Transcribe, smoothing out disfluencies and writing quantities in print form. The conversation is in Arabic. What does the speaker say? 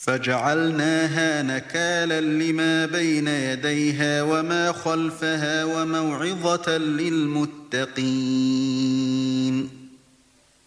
فجعلناها نكالا لما بين يديها وما خلفها وموعظة للمتقين